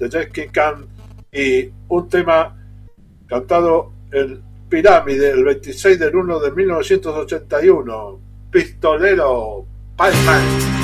de Jackie Chan, y un tema cantado en Pirámide el 26 del 1 de 1981, Pistolero Pipeman.